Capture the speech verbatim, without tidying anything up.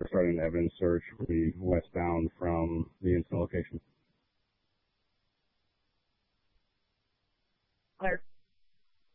starting an evidence search. We'll be westbound from the incident location.